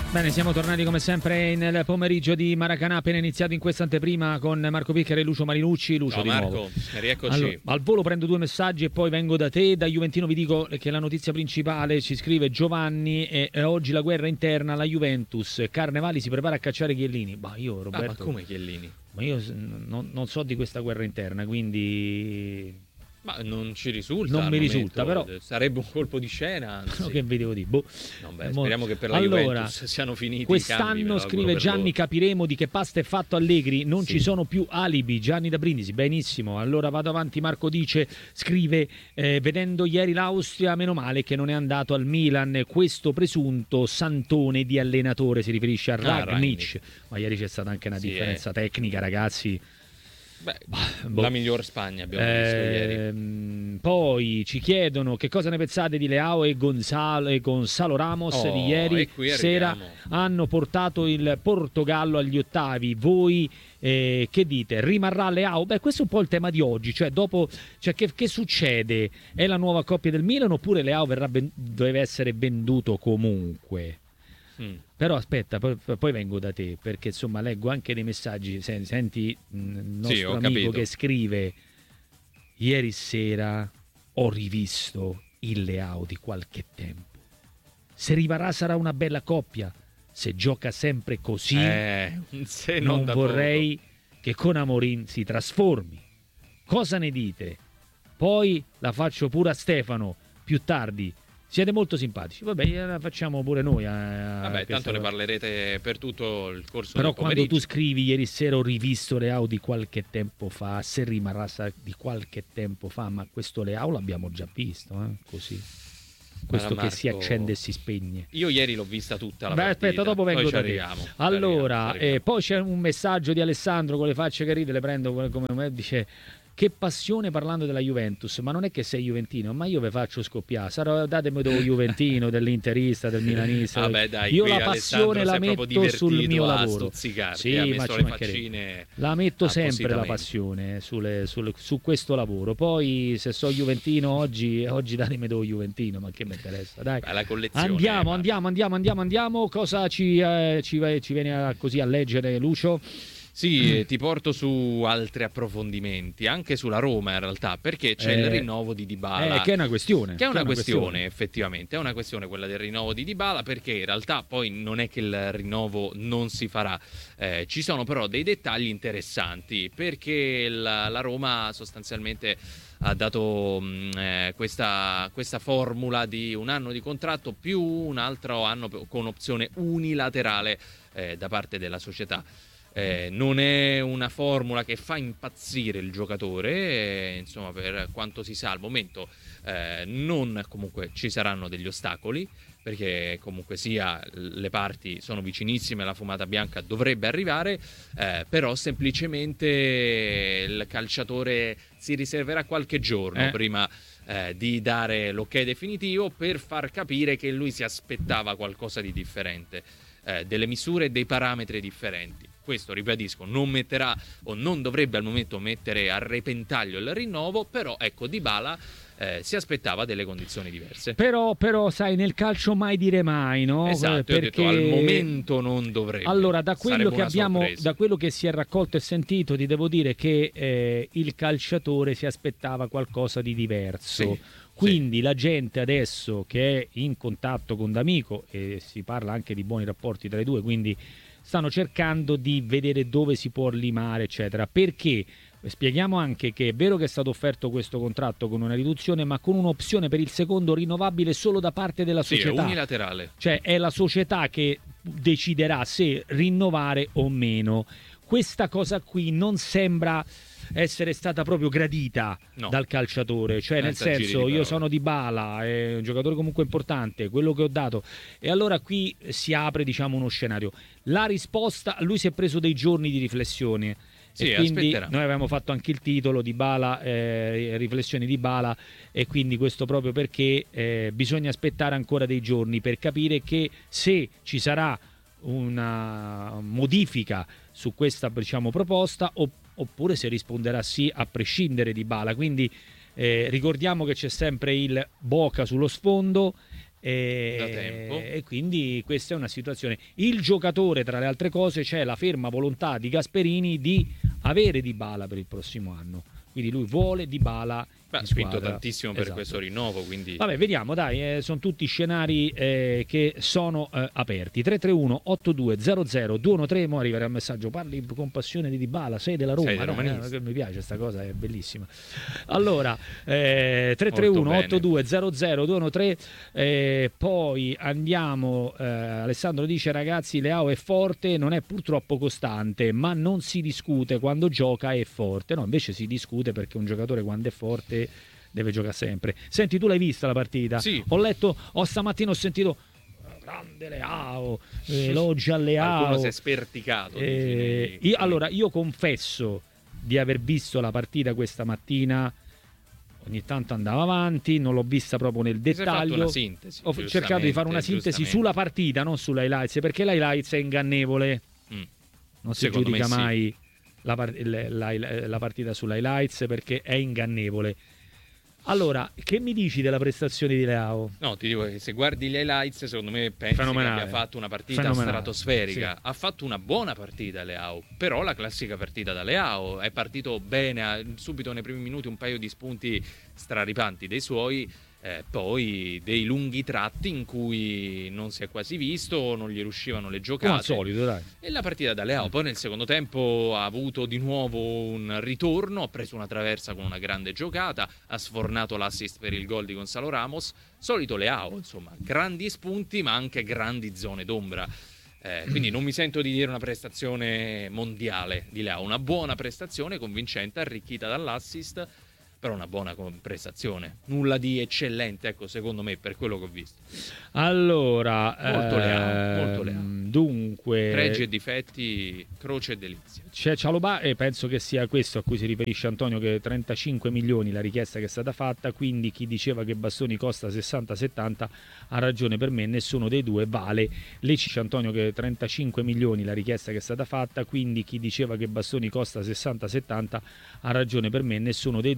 Bene, siamo tornati come sempre nel pomeriggio di Maracanã, appena iniziato in questa anteprima con Marco Picchera e Lucio Marinucci. Lucio, Ciao di Marco, nuovo. rieccoci. Allora, al volo prendo due messaggi e poi vengo da te. Da Juventino vi dico che la notizia principale, ci scrive Giovanni, è oggi la guerra interna alla Juventus. Carnevali si prepara a cacciare Chiellini. Ma io, Roberto... ma come Chiellini? Ma io non so di questa guerra interna, quindi... Ma non ci risulta. Non mi risulta, però sarebbe un colpo di scena. Anzi. Che vi devo dire? Boh. No, beh, speriamo che per la allora, Juventus siano finiti quest'anno, i cambi, scrive Gianni, capiremo di che pasta è fatto Allegri. Non sì. ci sono più alibi. Gianni da Brindisi, benissimo. Allora vado avanti. Marco dice, scrive, vedendo ieri l'Austria, meno male che non è andato al Milan questo presunto santone di allenatore. Si riferisce a Ragnic. Ma ieri c'è stata anche una differenza tecnica, ragazzi. Beh, la miglior Spagna abbiamo visto ieri. Poi ci chiedono che cosa ne pensate di Leao e Gonzalo Ramos di ieri sera. Hanno portato il Portogallo agli ottavi. Voi che dite? Rimarrà Leao? Beh, questo è un po' il tema di oggi, cioè dopo, cioè che succede? È la nuova coppia del Milan oppure Leao deve essere venduto comunque? Però aspetta, poi vengo da te, perché insomma leggo anche dei messaggi. Senti il nostro amico che scrive: ieri sera ho rivisto il Leao di qualche tempo. Se rimarrà sarà una bella coppia. Se gioca sempre così, non vorrei che con Amorim si trasformi. Cosa ne dite? Poi la faccio pure a Stefano più tardi. Siete molto simpatici, vabbè, la facciamo pure noi. Vabbè, tanto ne parlerete per tutto il corso Però del pomeriggio. Però quando tu scrivi ieri sera ho rivisto Leao di qualche tempo fa, se rimarrà di qualche tempo fa, ma questo Leao l'abbiamo già visto, così. Questo che si accende e si spegne. Io ieri l'ho vista tutta la partita. Aspetta, dopo vengo poi da te. Allora, poi c'è un messaggio di Alessandro con le facce che ride, le prendo come me, dice... Che passione parlando della Juventus, ma non è che sei juventino, ma io vi faccio scoppiare. Datemi dello juventino, dell'interista, del milanista. Vabbè, dai, io la passione la metto sul mio lavoro. Sì, ma ci mancherebbe. La metto sempre la passione su questo lavoro. Poi se so juventino oggi datemi dello juventino, ma che mi interessa, dai. La collezione. Andiamo. Cosa ci viene così a leggere, Lucio? Sì, ti porto su altri approfondimenti, anche sulla Roma in realtà, perché c'è il rinnovo di Dybala. Che è una questione. Che è una questione, effettivamente, è una questione quella del rinnovo di Dybala, perché in realtà poi non è che il rinnovo non si farà. Ci sono però dei dettagli interessanti, perché la Roma sostanzialmente ha dato questa formula di un anno di contratto più un altro anno con opzione unilaterale da parte della società. Non è una formula che fa impazzire il giocatore, insomma, per quanto si sa al momento non comunque ci saranno degli ostacoli, perché comunque sia le parti sono vicinissime, la fumata bianca dovrebbe arrivare, però semplicemente il calciatore si riserverà qualche giorno prima di dare l'ok definitivo, per far capire che lui si aspettava qualcosa di differente, delle misure e dei parametri differenti. Questo, ribadisco, non metterà o non dovrebbe al momento mettere a repentaglio il rinnovo, però ecco, Dybala si aspettava delle condizioni diverse. Però sai, nel calcio mai dire mai, no? Esatto, perché al momento non dovrebbe. Allora, da quello che si è raccolto e sentito, ti devo dire che il calciatore si aspettava qualcosa di diverso. Sì. Quindi la gente adesso che è in contatto con D'Amico, e si parla anche di buoni rapporti tra i due, quindi stanno cercando di vedere dove si può limare, eccetera. Perché spieghiamo anche che è vero che è stato offerto questo contratto con una riduzione, ma con un'opzione per il secondo rinnovabile solo da parte della società. Sì, è unilaterale. Cioè è la società che deciderà se rinnovare o meno. Questa cosa qui non sembra essere stata proprio gradita dal calciatore, cioè nel senso, io sono Dybala, è un giocatore comunque importante, quello che ho dato, e allora qui si apre, diciamo, uno scenario. La risposta, lui si è preso dei giorni di riflessione. Sì, e quindi aspetterà. Noi avevamo fatto anche il titolo Dybala, riflessioni di Dybala, e quindi questo proprio perché bisogna aspettare ancora dei giorni per capire che se ci sarà una modifica su questa, diciamo, proposta oppure se risponderà sì a prescindere di Dybala. Quindi ricordiamo che c'è sempre il Boca sullo sfondo, E quindi questa è una situazione. Il giocatore, tra le altre cose, c'è la ferma volontà di Gasperini di avere Dybala per il prossimo anno, quindi lui vuole Dybala. Ha spinto tantissimo per questo rinnovo, quindi vabbè, vediamo, dai, sono tutti scenari che sono aperti. 331-8200-213. Mo arriverà un messaggio: parli con passione di Dybala, sei della Roma. Mi piace questa cosa, è bellissima. Allora 331-8200-213. Poi andiamo, Alessandro dice: ragazzi, Leao è forte, non è purtroppo costante, ma non si discute, quando gioca è forte. No, invece si discute, perché un giocatore quando è forte deve giocare sempre. Senti, tu l'hai vista la partita? Sì. Stamattina ho sentito grande Leao, elogi a Leao. Qualcuno si è sperticato. Io confesso di aver visto la partita questa mattina. Ogni tanto andavo avanti, non l'ho vista proprio nel dettaglio. Una sintesi, ho cercato di fare una sintesi sulla partita, non sulla highlights, perché la highlights è ingannevole. Non si giudica mai la partita sulla highlights, perché è ingannevole. Allora, che mi dici della prestazione di Leao? No, ti dico che se guardi gli highlights, secondo me pensi che abbia fatto una partita stratosferica. Sì. Ha fatto una buona partita Leao, però la classica partita da Leao. È partito bene, subito nei primi minuti un paio di spunti straripanti dei suoi, poi dei lunghi tratti in cui non si è quasi visto, non gli riuscivano le giocate. Come al solito, dai. E la partita da Leao. Poi nel secondo tempo ha avuto di nuovo un ritorno, ha preso una traversa con una grande giocata, ha sfornato l'assist per il gol di Gonzalo Ramos. Solito Leao, insomma, grandi spunti ma anche grandi zone d'ombra. Quindi non mi sento di dire una prestazione mondiale di Leao, una buona prestazione convincente, arricchita dall'assist, però una buona prestazione, nulla di eccellente, ecco, secondo me, per quello che ho visto. Allora, molto Leao. Dunque, pregi e difetti, croce e delizia. C'è Cialobà, e penso che sia questo a cui si riferisce Antonio, che 35 milioni la richiesta che è stata fatta, quindi chi diceva che Bastoni costa 60-70 ha ragione, per me nessuno dei due vale. Le dice Antonio che 35 milioni la richiesta che è stata fatta, quindi chi diceva che Bastoni costa 60-70 ha ragione, per me nessuno dei